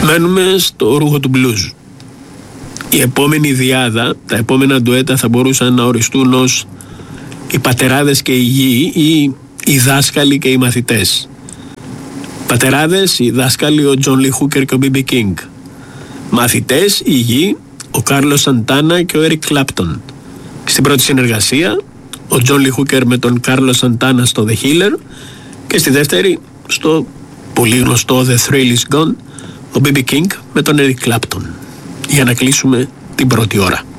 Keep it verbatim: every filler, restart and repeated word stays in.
Μένουμε στο ρούχο του blues. Η επόμενη διάδα, τα επόμενα ντουέτα θα μπορούσαν να οριστούν ως οι πατεράδες και οι γη ή οι δάσκαλοι και οι μαθητές. Πατεράδες, οι δάσκαλοι, ο Τζον Λι Χούκερ και ο μπι μπι King. Μαθητές, οι γη, ο Κάρλος Σαντάνα και ο Έρικ Κλάπτον. Στην πρώτη συνεργασία, ο Τζον Λι Χούκερ με τον Κάρλος Σαντάνα στο The Healer και στη δεύτερη, στο πολύ γνωστό The Thrill Is Gone, ο μπι μπι King με τον Eric Clapton, για να κλείσουμε την πρώτη ώρα.